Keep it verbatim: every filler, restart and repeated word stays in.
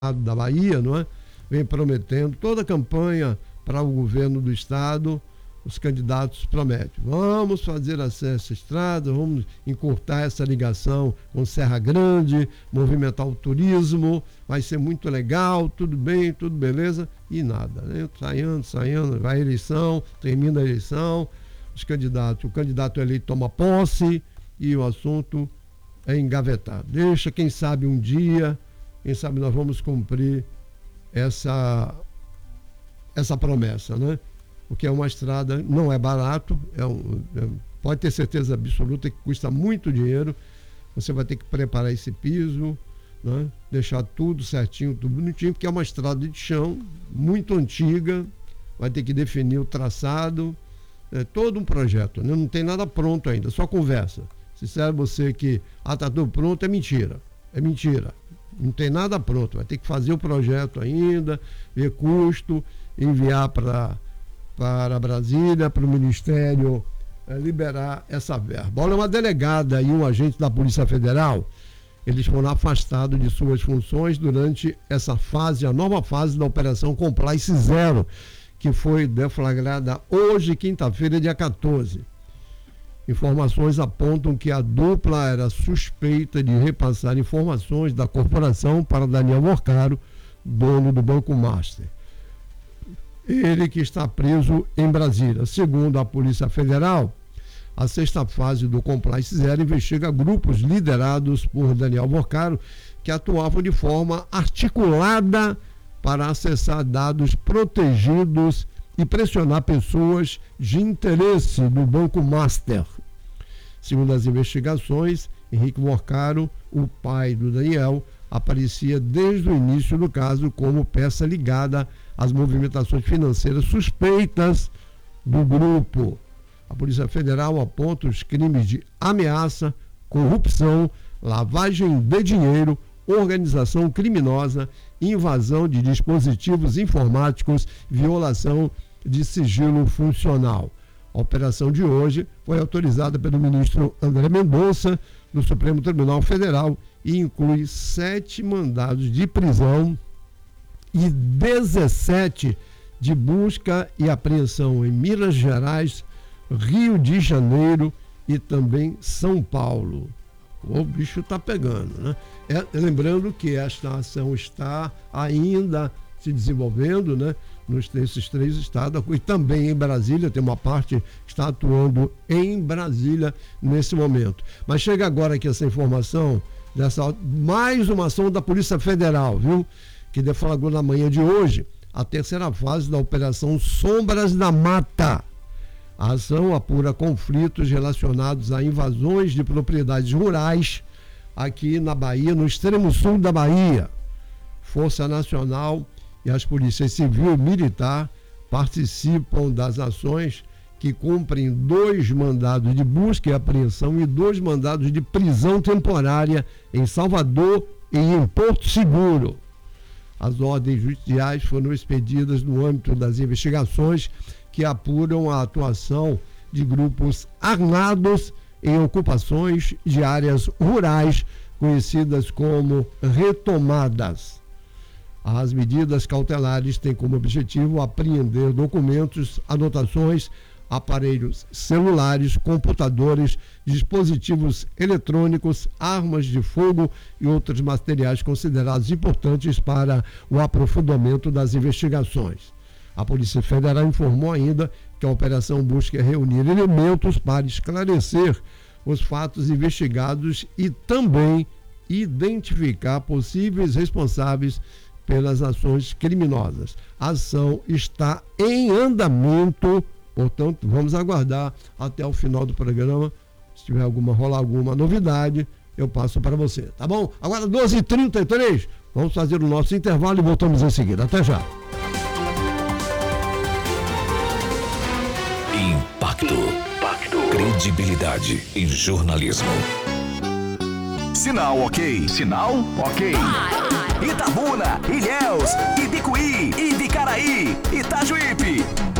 da Bahia, não é? Vem prometendo toda a campanha para o governo do estado. Os candidatos prometem, vamos fazer acesso à estrada, vamos encurtar essa ligação com Serra Grande, movimentar o turismo, vai ser muito legal, tudo bem, tudo beleza, e nada, né? Saindo, saindo, vai a eleição, termina a eleição, os candidatos, o candidato eleito toma posse e o assunto é engavetado. Deixa, quem sabe um dia, quem sabe nós vamos cumprir essa, essa promessa, né? Porque é uma estrada, não é barato, é um, é, pode ter certeza absoluta que custa muito dinheiro. Você vai ter que preparar esse piso, né? Deixar tudo certinho, tudo bonitinho, porque é uma estrada de chão muito antiga, vai ter que definir o traçado, é todo um projeto, né? Não tem nada pronto ainda, só conversa. Se disser você que ah, tá tudo pronto, é mentira, é mentira. Não tem nada pronto, vai ter que fazer o projeto ainda, ver custo, enviar para para Brasília, para o Ministério é, liberar essa verba. Olha, uma delegada e um agente da Polícia Federal, eles foram afastados de suas funções durante essa fase, a nova fase da Operação Compliance Zero, que foi deflagrada hoje, quinta-feira, dia quatorze. Informações apontam que a dupla era suspeita de repassar informações da corporação para Daniel Morcaro, dono do Banco Master. Ele que está preso em Brasília. Segundo a Polícia Federal, a sexta fase do Compliance Zero investiga grupos liderados por Daniel Morcaro que atuavam de forma articulada para acessar dados protegidos e pressionar pessoas de interesse do Banco Master. Segundo as investigações, Henrique Morcaro, o pai do Daniel, aparecia desde o início do caso como peça ligada às movimentações financeiras suspeitas do grupo. A Polícia Federal aponta os crimes de ameaça, corrupção, lavagem de dinheiro, organização criminosa, invasão de dispositivos informáticos, violação de sigilo funcional. A operação de hoje foi autorizada pelo ministro André Mendonça, do Supremo Tribunal Federal, e inclui sete mandados de prisão e dezessete de busca e apreensão em Minas Gerais, Rio de Janeiro e também São Paulo. O bicho está pegando, né? É, lembrando que esta ação está ainda se desenvolvendo, né? Nesses três estados, e também em Brasília, tem uma parte que está atuando em Brasília nesse momento. Mas chega agora aqui essa informação, dessa mais uma ação da Polícia Federal, viu? Que deflagrou na manhã de hoje a terceira fase da Operação Sombras da Mata. A ação apura conflitos relacionados a invasões de propriedades rurais aqui na Bahia, no extremo sul da Bahia. Força Nacional e as polícias civil e militar participam das ações que cumprem dois mandados de busca e apreensão e dois mandados de prisão temporária em Salvador e em Porto Seguro. As ordens judiciais foram expedidas no âmbito das investigações que apuram a atuação de grupos armados em ocupações de áreas rurais conhecidas como retomadas. As medidas cautelares têm como objetivo apreender documentos, anotações, aparelhos celulares, computadores, dispositivos eletrônicos, armas de fogo e outros materiais considerados importantes para o aprofundamento das investigações. A Polícia Federal informou ainda que a operação busca reunir elementos para esclarecer os fatos investigados e também identificar possíveis responsáveis pelas ações criminosas. A ação está em andamento, portanto, vamos aguardar até o final do programa. Se tiver alguma, rolar alguma novidade, eu passo para você, tá bom? Agora, doze e trinta e três, vamos fazer o nosso intervalo e voltamos em seguida. Até já. Impacto. Impacto. Credibilidade em jornalismo. Sinal ok. Sinal ok. Itabuna, Ilhéus, Ibicuí, Ibicaraí, Itajuípe.